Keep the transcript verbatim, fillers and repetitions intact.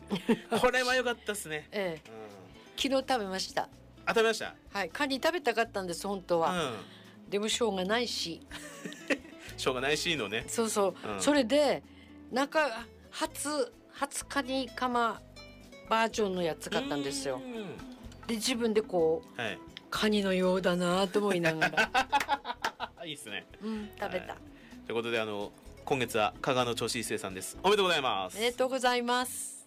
これは良かったですね。 ええ、 うん、 昨日食べました。 あ、食べました。 はい、カニ食べたかったんです本当は、 うん、 でもしょうがないししょうがないしのね。 そうそう、うん、それでなんか初初カニカマバージョンのやつ買ったんですよ。で自分でこう、はい、カニのようだなと思いながらいいですね、 うん、食べた、 はい、ということであの今月は加賀の銚子一生さんです。おめでとうございます。 ありがとうございます。